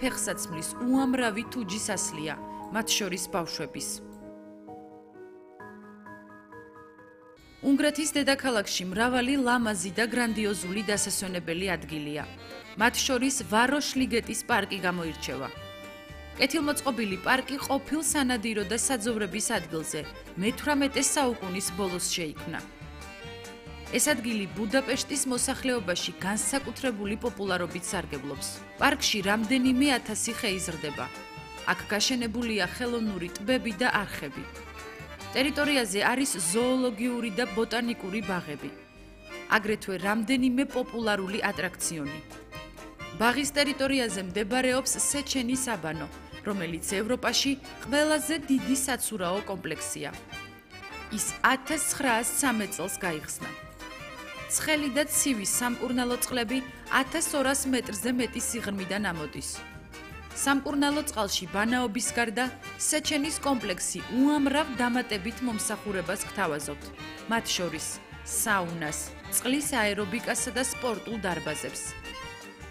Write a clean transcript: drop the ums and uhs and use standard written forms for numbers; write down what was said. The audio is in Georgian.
ფეხსაცმლის უამრავი თუჯის ასლია, მათ შორის ბავშვების. უნგრეთის დედაქალაქში მრავალი ლამაზი და გრანდიოზული დასასვენებელი ადგილია. მათ შორის ვაროშლიგეტის პარკი გამოირჩევა. კეთილმოწყობილი პარკი ყოფილ სანადირო და საძოვრების ადგილზე მე-18 საუკუნის ბოლოს შეიქმნა. ეს ადგილი ბუდაპეშტის მოსახლეობაში განსაკუთრებული პოპულარობით სარგებლობს. პარკში რამდენიმე ათასი ხე იზრდება. აქ გაშენებულია ხელოვნური ტბები და არხები. ტერიტორიაზე არის ზოოლოგიური და ბოტანიკური ბაღები. აგრეთვე რამდენიმე პოპულარული ატრაქციონი. ბაღის ტერიტორიაზე მდებარეობს სეჩენის აბანო, რომელიც ევროპაში ყველაზე დიდი საცურაო კომპლექსია. ის 1913 წელს გაიხსნა. ცხელი და ცივი სამკურნალო წყლები 1200 მეტრზე მეტი სიღრმიდან ამოდის. სამკურნალო წყალში ბანაობის გარდა სეჩენის კომპლექსი უამრავ დამატებით მომსახურებას გთავაზობთ, მათ შორის საუნას, წყლის აერობიკასა და სპორტულ დარბაზებს.